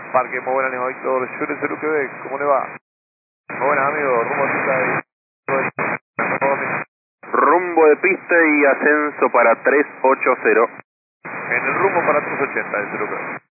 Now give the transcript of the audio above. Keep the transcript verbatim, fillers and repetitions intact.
Parque, muy buenas, Lima Víctor, Jules de Quebec, ¿cómo le va? Muy buenas, amigos, rumbo a pista y... Rumbo de pista y ascenso para tres ochenta. En el rumbo para trescientos ochenta, de Quebec.